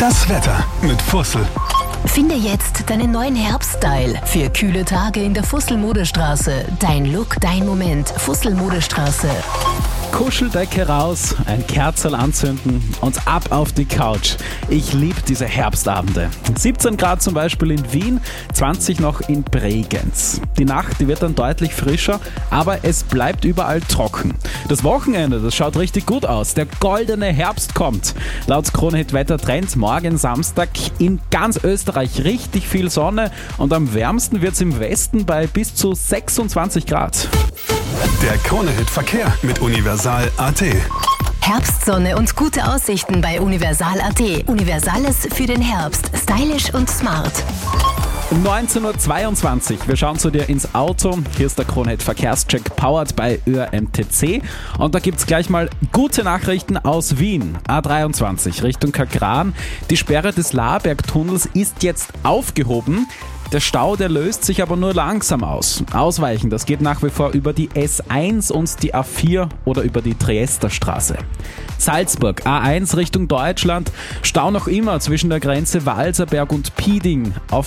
Das Wetter mit Fussel. Finde jetzt deinen neuen Herbststyle für kühle Tage in der Fussel-Modestraße. Dein Look, dein Moment. Fussel-Modestraße. Kuscheldecke raus, ein Kerzerl anzünden und ab auf die Couch. Ich liebe diese Herbstabende. 17 Grad zum Beispiel in Wien, 20 noch in Bregenz. Die Nacht, die wird dann deutlich frischer, aber es bleibt überall trocken. Das Wochenende, das schaut richtig gut aus. Der goldene Herbst kommt. Laut Kronehit Wettertrend morgen Samstag in ganz Österreich richtig viel Sonne und am wärmsten wird es im Westen bei bis zu 26 Grad. Der Kronehit Verkehr mit Universal.at. Herbstsonne und gute Aussichten bei Universal.at. Universales für den Herbst. Stylisch und smart. 19.22 Uhr. Wir schauen zu dir ins Auto. Hier ist der Kronehit Verkehrscheck powered by ÖRMTC. Und da gibt es gleich mal gute Nachrichten aus Wien. A23 Richtung Kagran. Die Sperre des Laarbergtunnels ist jetzt aufgehoben. Der Stau, der löst sich aber nur langsam aus. Ausweichen, das geht nach wie vor über die S1 und die A4 oder über die Triesterstraße. Salzburg, A1 Richtung Deutschland. Stau noch immer zwischen der Grenze Walserberg und Pieding auf